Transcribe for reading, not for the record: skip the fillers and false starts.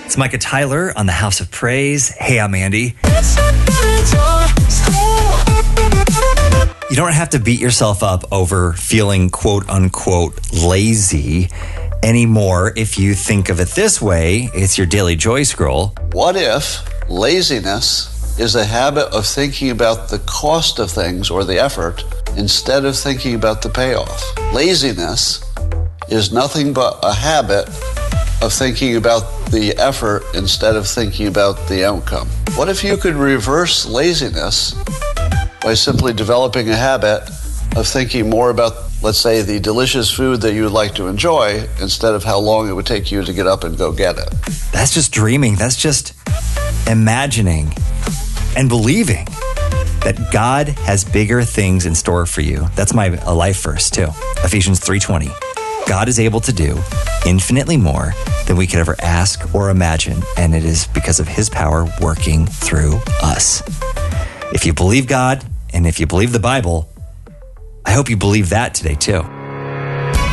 It's Micah Tyler on the House of Praise. Hey, I'm Andy. You don't have to beat yourself up over feeling quote unquote lazy anymore. If you think of it this way, it's your daily joy scroll. What if laziness is a habit of thinking about the cost of things or the effort instead of thinking about the payoff? Laziness is nothing but a habit of thinking about the effort instead of thinking about the outcome. What if you could reverse laziness by simply developing a habit of thinking more about, let's say, the delicious food that you would like to enjoy instead of how long it would take you to get up and go get it? That's just dreaming. That's just imagining and believing that God has bigger things in store for you. That's my life verse too. Ephesians 3:20. God is able to do infinitely more than we could ever ask or imagine, and it is because of his power working through us. If you believe God, and if you believe the Bible, I hope you believe that today too.